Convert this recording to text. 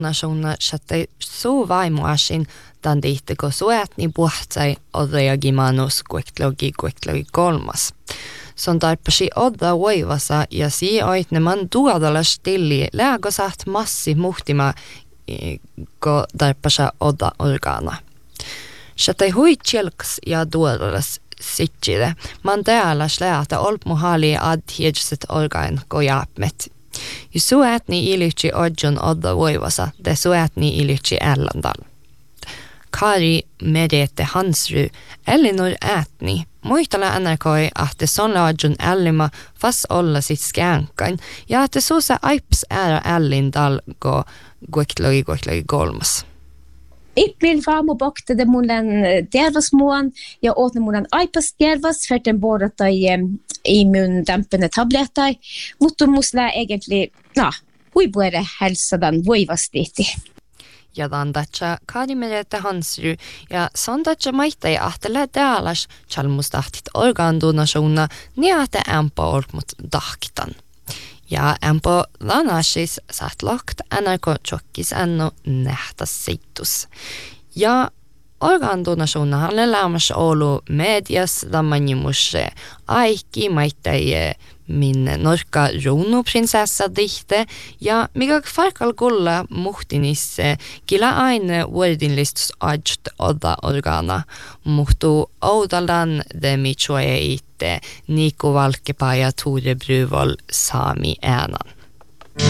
nationerna sätter så vaimuasin tandiitteko suetni puhtsai odrajagimanus kuektlogi kolmas. Son tarpasi odda voivasa ja oit ne man tuodala stilli läägosaht massi muhtima ko tarpasa odda organa. Sätai hui tjelks ja tuodalas sitside. Man täällä släta olpmuhali adhiedset organ ko jaapmet. Ju suetni ilitsi odjon odda voivasa, de suetni ilitsi ällandal. Kari Merete Hansru, Elinor ätni, muistella NRK att son laadjun ellima fast olla sit skänkan, ja att suusa aips ära ellindal go guektlogi kolmas. Ikbil famo bakte de mulen dervasmuan, ja åtne mulen aipas dervas för den borrata immundämpande tabletter, mutta musla egentlig, hui borde hälsa den voivastiti. Ja dandatsa Kari Merete Hansru ja sandatsa maitai ahtele tääläs chalmustahtit organdonationa niate ämpa orkmut dahkitan. Ja ämpa lanasis saat lagt NRK tjokkis ännu nähtas seitus. Ja organdonationa halle lämmäs olu medias damanimus aiki maitai min norka ruunuprinsessa dihte ja mikä farkal kulla muhtinis kila aine vuodinlistus adjt odda organa muhtu oudalan de michoe itte Nico Valkepa ja Tore Bruvol Sami äänan.